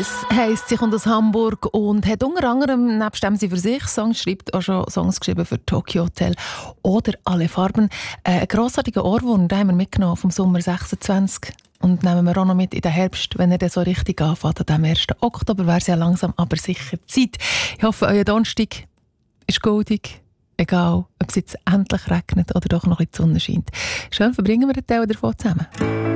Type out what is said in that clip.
Alice heisst, sie kommt aus Hamburg und hat unter anderem, nebst dem sie für sich Songs schreibt, auch schon Songs geschrieben für Tokyo Hotel oder Alle Farben. Einen grossartigen Ohrwurm, den haben wir mitgenommen vom Sommer 26 und nehmen wir auch noch mit in den Herbst, wenn er dann so richtig anfängt. An dem 1. Oktober wäre es ja langsam aber sicher Zeit. Ich hoffe, euer Donnerstag ist goldig. Egal, ob es jetzt endlich regnet oder doch noch ein bisschen die Sonne scheint. Schön verbringen wir den Teil davon zusammen.